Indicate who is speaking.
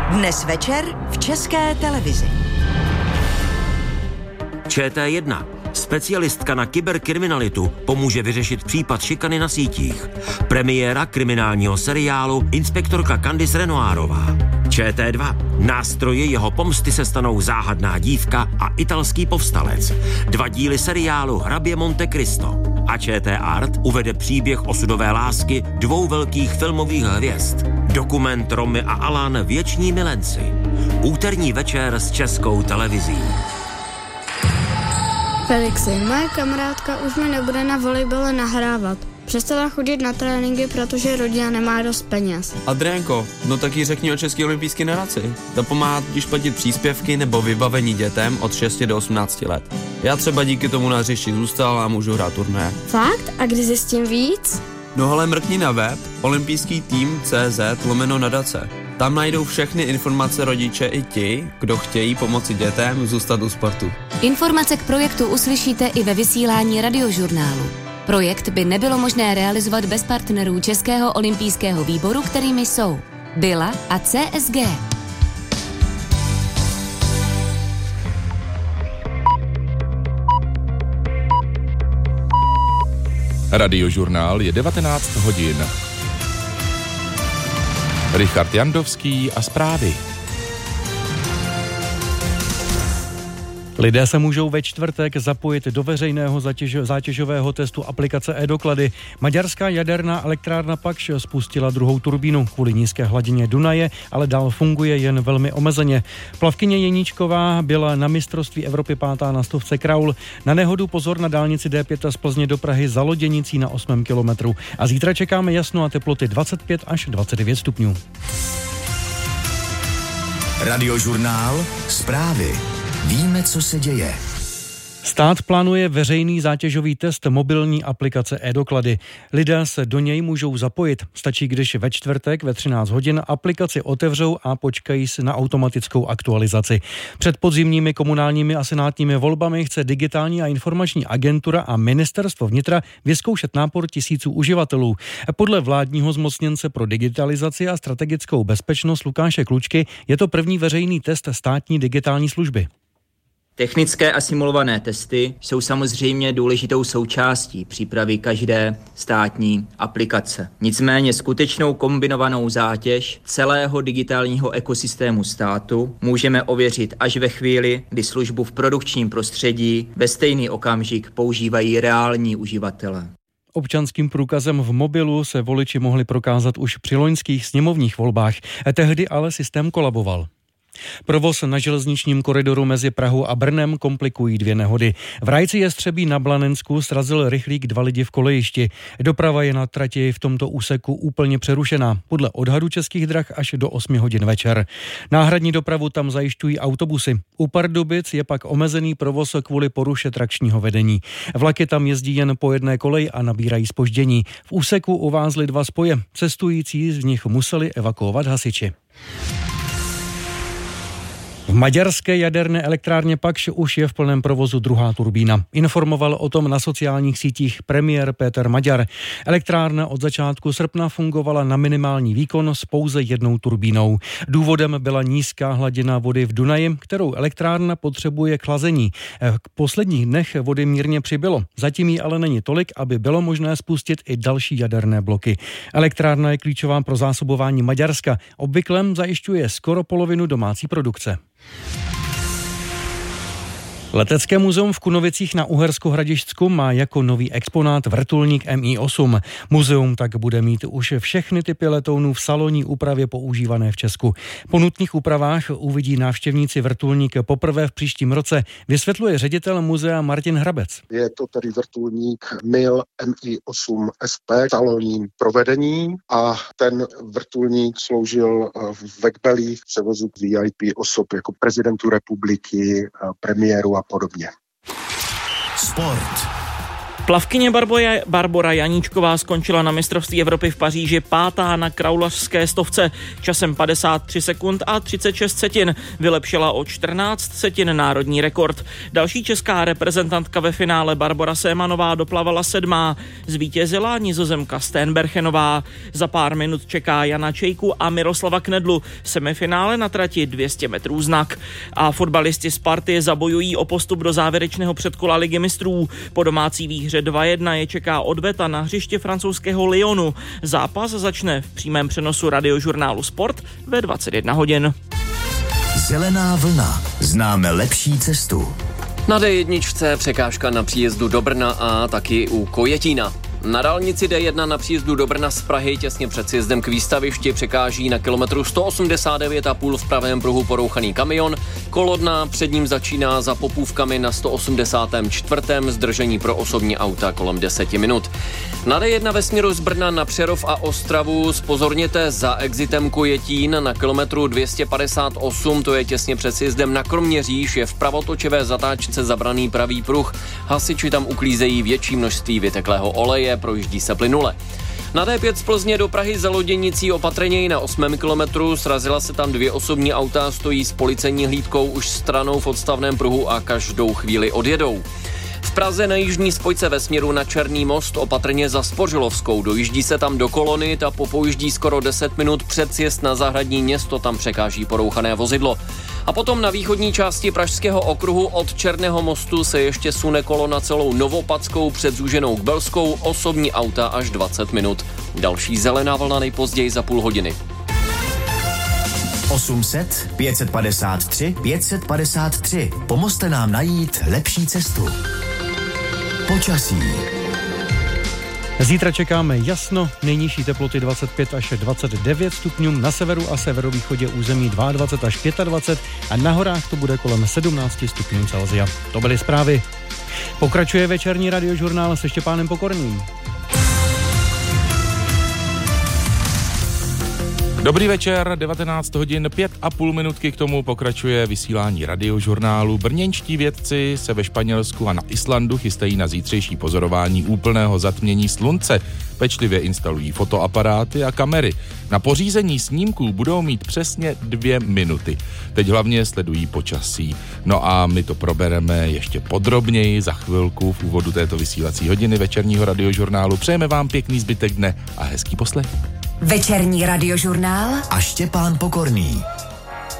Speaker 1: Dnes večer v České televizi.
Speaker 2: ČT1. Specialistka na kyberkriminalitu pomůže vyřešit případ šikany na sítích. Premiéra kriminálního seriálu Inspektorka Candice Renoirová. ČT2. Nástroje jeho pomsty se stanou záhadná dívka a italský povstalec. 2 díly seriálu Hrabě Monte Cristo. A ČT Art uvede příběh osudové lásky 2 velkých filmových hvězd. Dokument Romy a Alan Věční milenci. Úterní večer s Českou televizí.
Speaker 3: Felixi, moje kamarádka už mi nebude na volejbale nahrávat. Přestala chodit na tréninky, protože rodina nemá dost peněz.
Speaker 4: Adriánko, no tak jí řekni o České olympijské nadaci. Ta pomáhá totiž platit příspěvky nebo vybavení dětem od 6 do 18 let. Já třeba díky tomu na hřišti zůstal a můžu hrát turné.
Speaker 3: Fakt? A kdy zjistím víc?
Speaker 4: No ale mrkni na web olympijský-tým.cz/nadace. Tam najdou všechny informace rodiče i ti, kdo chtějí pomoci dětem zůstat u sportu.
Speaker 5: Informace k projektu uslyšíte i ve vysílání Radiožurnálu. Projekt by nebylo možné realizovat bez partnerů Českého olympijského výboru, kterými jsou Byla a CSG.
Speaker 6: Radiožurnál je 19 hodin. Richard Jandovský a zprávy.
Speaker 7: Lidé se můžou ve čtvrtek zapojit do veřejného zátěžového testu aplikace e-doklady. Maďarská jaderná elektrárna Pakš spustila 2. turbínu kvůli nízké hladině Dunaje, ale dál funguje jen velmi omezeně. Plavkyně Jeníčková byla na mistrovství Evropy 5. na stovce kraul. Na nehodu pozor na dálnici D5 z Plzně do Prahy za Loděnicí na 8 kilometru. A zítra čekáme jasno a teploty 25 až 29 stupňů.
Speaker 8: Radiožurnál, zprávy. Víme, co se děje.
Speaker 7: Stát plánuje veřejný zátěžový test mobilní aplikace e-doklady. Lidé se do něj můžou zapojit. Stačí, když ve čtvrtek ve 13 hodin aplikaci otevřou a počkají si na automatickou aktualizaci. Před podzimními komunálními a senátními volbami chce Digitální a informační agentura a Ministerstvo vnitra vyzkoušet nápor tisíců uživatelů. Podle vládního zmocněnce pro digitalizaci a strategickou bezpečnost Lukáše Klučky je to první veřejný test státní digitální služby.
Speaker 9: Technické a simulované testy jsou samozřejmě důležitou součástí přípravy každé státní aplikace. Nicméně skutečnou kombinovanou zátěž celého digitálního ekosystému státu můžeme ověřit až ve chvíli, kdy službu v produkčním prostředí ve stejný okamžik používají reální uživatelé.
Speaker 7: Občanským průkazem v mobilu se voliči mohli prokázat už při loňských sněmovních volbách. Tehdy ale systém kolaboval. Provoz na železničním koridoru mezi Prahou a Brnem komplikují 2 nehody. V Rajci Jestřebí na Blanensku srazil rychlík 2 lidi v kolejišti. Doprava je na trati v tomto úseku úplně přerušená. Podle odhadu Českých drah až do 8 hodin večer. Náhradní dopravu tam zajišťují autobusy. U Pardubic je pak omezený provoz kvůli poruše trakčního vedení. Vlaky tam jezdí jen po jedné koleji a nabírají zpoždění. V úseku uvázly 2 spoje. Cestující z nich museli evakuovat hasiči. V maďarské jaderné elektrárně Pakš už je v plném provozu 2. turbína. Informoval o tom na sociálních sítích premiér Péter Maďar. Elektrárna od začátku srpna fungovala na minimální výkon s pouze 1 turbínou. Důvodem byla nízká hladina vody v Dunaji, kterou elektrárna potřebuje k chlazení. V posledních dnech vody mírně přibylo. Zatím jí ale není tolik, aby bylo možné spustit i další jaderné bloky. Elektrárna je klíčová pro zásobování Maďarska. Obvykle zajišťuje skoro polovinu domácí produkce. Letecké muzeum v Kunovicích na Uhersko-Hradišťsku má jako nový exponát vrtulník Mi-8. Muzeum tak bude mít už všechny typy letounů v salonní úpravě používané v Česku. Po nutných úpravách uvidí návštěvníci vrtulník poprvé v příštím roce, vysvětluje ředitel muzea Martin Hrabec.
Speaker 10: Je to tedy vrtulník MIL Mi-8 SP v salonním provedení a ten vrtulník sloužil v Vekbelích v převozu VIP osob jako prezidentu republiky, premiéru a podobně.
Speaker 8: Sport.
Speaker 11: Plavkyně Barbora Janíčková skončila na mistrovství Evropy v Paříži 5. na kraulařské stovce časem 53 sekund a 36 setin. Vylepšila o 14 setin národní rekord. Další česká reprezentantka ve finále Barbora Sémanová doplavala 7. Zvítězila Nizozemka Steenbergenová. Za pár minut čeká Jana Čejku a Miroslava Knedlu. Semifinále na trati 200 metrů znak. A fotbalisti Sparty zabojují o postup do závěrečného předkola Ligy mistrů. Po domácí výhře 2-1 je čeká odveta na hřiště francouzského Lyonu. Zápas začne v přímém přenosu radiožurnálu Sport ve 21 hodin.
Speaker 8: Zelená vlna. Známe lepší cestu.
Speaker 12: Na D1 překážka na příjezdu do Brna a taky u Kojetína. Na dálnici D1 na příjezdu do Brna z Prahy těsně před sjezdem k výstavišti překáží na kilometru 189,5 v pravém pruhu porouchaný kamion. Kolodna před ním začíná za Popůvkami na 184. zdržení pro osobní auta kolem 10 minut. Na D1 ve směru z Brna na Přerov a Ostravu zpozorněte za exitem Kojetín na kilometru 258, to je těsně před sjezdem na Kroměříž, je v pravotočivé zatáčce zabraný pravý pruh. Hasiči tam uklízejí větší množství vyteklého oleje, projíždí se plynule. Na D5 z Plzně do Prahy za Loděnicí opatrněji na 8. kilometru, srazila se tam 2 osobní auta, stojí s policejní hlídkou už stranou v odstavném pruhu a každou chvíli odjedou. V Praze na jižní spojce ve směru na Černý most opatrně za Spořilovskou. Dojíždí se tam do kolony, ta popojíždí skoro 10 minut před sjezd na Zahradní Město, tam překáží porouchané vozidlo. A potom na východní části Pražského okruhu od Černého mostu se ještě sune kolona celou Novopadskou před Zúženou k Belskou, osobní auta až 20 minut. Další zelená vlna nejpozději za půl hodiny.
Speaker 8: 800 553 553. Pomozte nám najít lepší cestu. Počasí.
Speaker 7: Zítra čekáme jasno, nejnižší teploty 25 až 29 stupňů, na severu a severovýchodě území 22 až 25 a na horách to bude kolem 17 stupňů Celsia. To byly zprávy. Pokračuje večerní radiožurnál se Štěpánem Pokorným.
Speaker 6: Dobrý večer, 19 hodin 5,5 minutky, k tomu pokračuje vysílání radiožurnálu. Brněnští vědci se ve Španělsku a na Islandu chystají na zítřejší pozorování úplného zatmění slunce. Pečlivě instalují fotoaparáty a kamery. Na pořízení snímků budou mít přesně 2 minuty. Teď hlavně sledují počasí. No a my to probereme ještě podrobněji za chvilku v úvodu této vysílací hodiny večerního radiožurnálu. Přejeme vám pěkný zbytek dne a hezký poslech.
Speaker 1: Večerní radiožurnál
Speaker 8: a Štěpán Pokorný.